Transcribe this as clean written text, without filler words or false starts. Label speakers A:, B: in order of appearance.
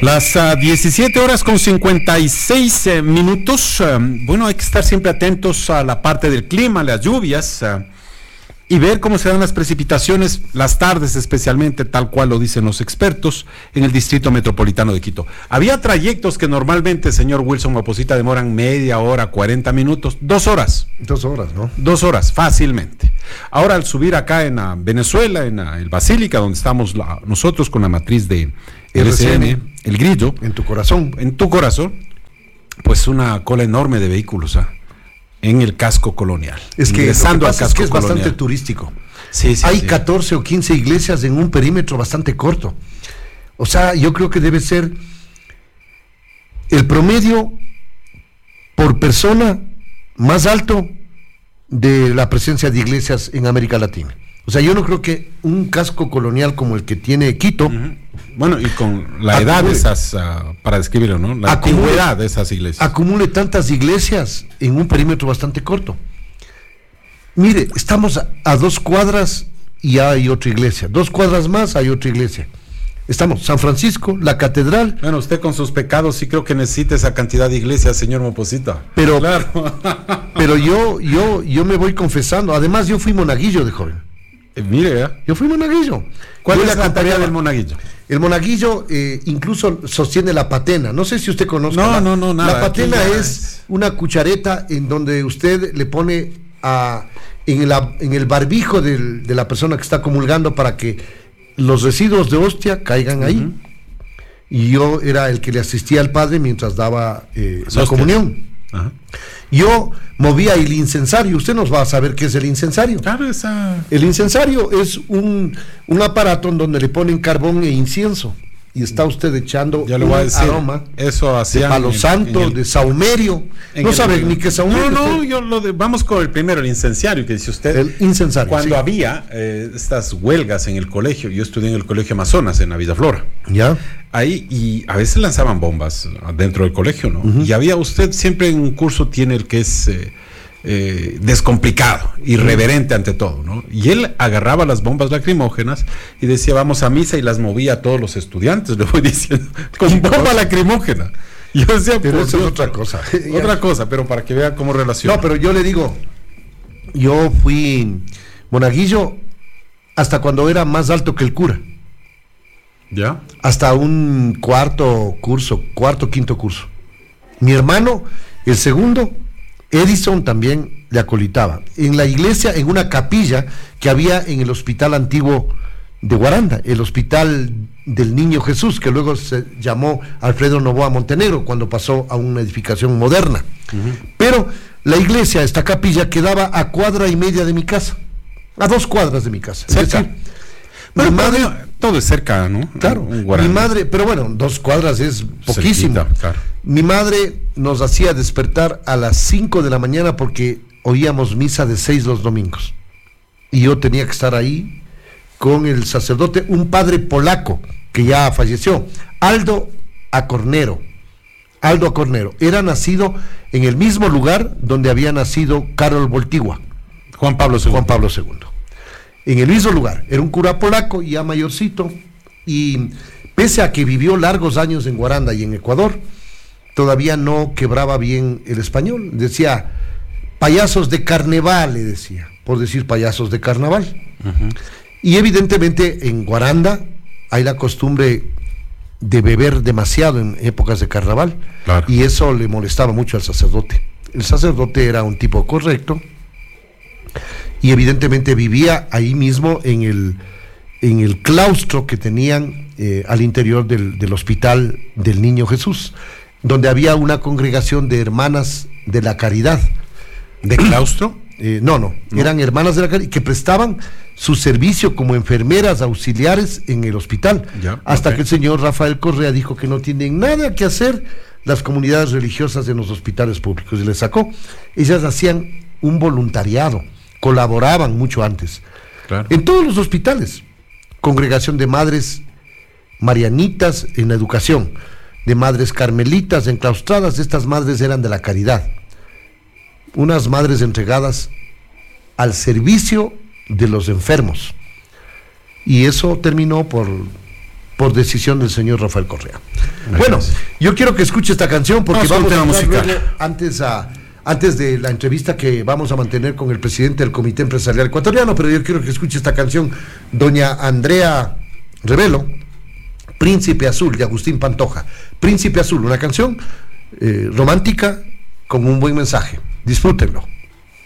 A: Las 17 horas con 56 minutos. Bueno, hay que estar siempre atentos a la parte del clima, las lluvias, y ver cómo se dan las precipitaciones, las tardes especialmente, tal cual lo dicen los expertos, en el Distrito Metropolitano de Quito. Había trayectos que normalmente, señor Wilson Maposita, demoran media hora, 40 minutos, 2 horas.
B: 2 horas, ¿no?
A: 2 horas, fácilmente. Ahora, al subir acá en Venezuela, en el Basílica, donde estamos nosotros con la matriz de RCN, El Grillo.
B: En tu corazón.
A: En tu corazón, pues una cola enorme de vehículos en el casco colonial.
B: Es que
A: ingresando al casco
B: es
A: colonial.
B: bastante turístico.
A: Sí,
B: Hay 14 o 15 iglesias en un perímetro bastante corto. O sea, yo creo que debe ser el promedio por persona más alto de la presencia de iglesias en América Latina. O sea, yo no creo que un casco colonial como el que tiene Quito...
A: Bueno, y con la edad de esas, para describirlo, ¿no? La antigüedad de esas iglesias.
B: Acumule tantas iglesias en un perímetro bastante corto. Mire, estamos a 2 cuadras y hay otra iglesia. 2 cuadras más hay otra iglesia. Estamos San Francisco, la catedral.
A: Bueno, usted con sus pecados sí creo que necesita esa cantidad de iglesias, señor Moposita.
B: Pero,
A: claro.
B: Pero yo me voy confesando. Además, yo fui monaguillo de joven.
A: Mire,
B: yo fui monaguillo.
A: ¿Cuál es la tarea del monaguillo?
B: El monaguillo incluso sostiene la patena. No sé si usted conoce.
A: No, nada.
B: La patena es una cuchareta en donde usted le pone en el barbijo de la persona que está comulgando para que los residuos de hostia caigan ahí. Y yo era el que le asistía al padre mientras daba la comunión. Ajá. Yo movía el incensario. Usted nos va a saber qué es el incensario.
A: Claro,
B: El incensario es un aparato en donde le ponen carbón e incienso y está usted echando aroma
A: eso
B: de palo santo, de saumerio. No saben ni qué es saumerio.
A: Vamos con el primero, el incenciario que dice usted.
B: El incensario.
A: Cuando había estas huelgas en el colegio, yo estudié en el Colegio Amazonas, en Avillaflora.
B: Ya.
A: Ahí, y a veces lanzaban bombas dentro del colegio, ¿no? Y había usted, siempre en un curso tiene el que es descomplicado, irreverente ante todo, ¿no? Y él agarraba las bombas lacrimógenas y decía, vamos a misa, y las movía a todos los estudiantes, le voy diciendo, con bomba lacrimógena. Y yo decía,
B: pero eso es otra cosa.
A: Otra cosa, pero para que vea cómo relaciona.
B: No, pero yo le digo, yo fui monaguillo hasta cuando era más alto que el cura.
A: ¿Ya?
B: Hasta un cuarto, quinto curso. Mi hermano, el segundo, Edison, también le acolitaba. En la iglesia, en una capilla que había en el hospital antiguo de Guaranda, el hospital del Niño Jesús, que luego se llamó Alfredo Noboa Montenegro, cuando pasó a una edificación moderna. Pero la iglesia, esta capilla, quedaba a 1.5 cuadras de mi casa, a 2 cuadras de mi casa.
A: Cerca. Mi madre, todo es cerca, ¿no?
B: Claro, mi madre, pero bueno, 2 cuadras es poquísimo.
A: Cerquita, claro.
B: Mi madre nos hacía despertar a las 5 de la mañana porque oíamos misa de 6 los domingos. Y yo tenía que estar ahí con el sacerdote, un padre polaco que ya falleció, Aldo Acornero. Era nacido en el mismo lugar donde había nacido Karol Wojtyła,
A: Juan Pablo II.
B: En el mismo lugar. Era un cura polaco, ya mayorcito, y pese a que vivió largos años en Guaranda y en Ecuador, todavía no quebraba bien el español. Decía, payasos de carnaval, le decía, por decir payasos de carnaval. Y evidentemente en Guaranda hay la costumbre de beber demasiado en épocas de carnaval, claro. Y eso le molestaba mucho al sacerdote. El sacerdote era un tipo correcto y evidentemente vivía ahí mismo en el claustro que tenían al interior del hospital del Niño Jesús, donde había una congregación de hermanas de la caridad.
A: ¿De claustro?
B: No, eran hermanas de la caridad que prestaban su servicio como enfermeras auxiliares en el hospital, hasta que el señor Rafael Correa dijo que no tienen nada que hacer las comunidades religiosas en los hospitales públicos, y les sacó. Ellas hacían un voluntariado, colaboraban mucho antes, claro. En todos los hospitales, congregación de madres marianitas en la educación, de madres carmelitas enclaustradas. Estas madres eran de la caridad, unas madres entregadas al servicio de los enfermos, y eso terminó por por decisión del señor Rafael Correa. Bueno, yo quiero que escuche esta canción porque vamos a
A: música
B: antes de la entrevista que vamos a mantener con el presidente del Comité Empresarial Ecuatoriano, pero yo quiero que escuche esta canción, doña Andrea Revelo, Príncipe Azul, de Agustín Pantoja. Príncipe Azul, una canción romántica con un buen mensaje. Disfrútenlo.